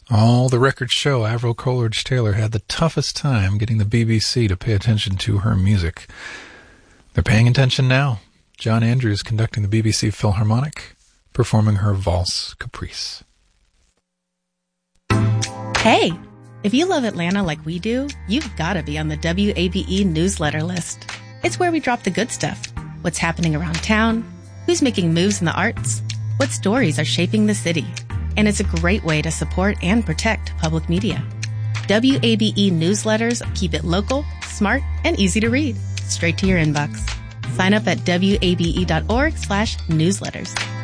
All the records show Avril Coleridge-Taylor had the toughest time getting the BBC to pay attention to her music. They're paying attention now. John Andrews conducting the BBC Philharmonic, performing her Valse Caprice. Hey, if you love Atlanta like we do, you've got to be on the WABE newsletter list. It's where we drop the good stuff. What's happening around town, who's making moves in the arts, what stories are shaping the city. And it's a great way to support and protect public media. WABE newsletters keep it local, smart, and easy to read, straight to your inbox. Sign up at wabe.org/newsletters.